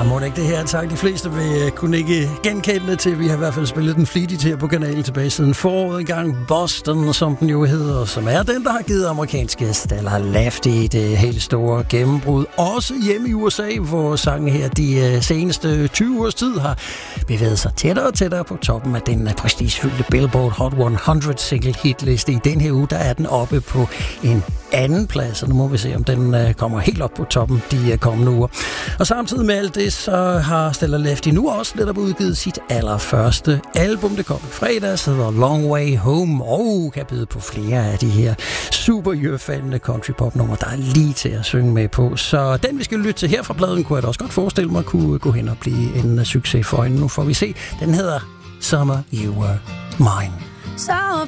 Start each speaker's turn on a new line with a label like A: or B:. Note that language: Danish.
A: må ikke det her tak. De fleste vil kunne ikke genkende det til. Vi har i hvert fald spillet den flittigt her på kanalen tilbage siden foråret engang. Boston, som den jo hedder, som er den, der har givet amerikanske Stella Lafty det helt store gennembrud. Også hjemme i USA, hvor sangen her de seneste 20 års tid har bevæget sig tættere og tættere på toppen af den prestigefyldte Billboard Hot 100 single hitliste. I den her uge, der er den oppe på en anden plads, og nu må vi se, om den kommer helt op på toppen de kommende uger. Og samtidig med alt det, så har Stella Lafty nu også netop udgivet sit allerførste album. Det kom i fredags, hedder Long Way Home, og kan byde på flere af de her super jørfaldende country-pop-numre, der er lige til at synge med på. Så den, vi skal lytte til her fra pladen, kunne jeg da også godt forestille mig, kunne gå hen og blive en succes for hende. Nu får vi se. Den hedder Summer You Were Mine.
B: So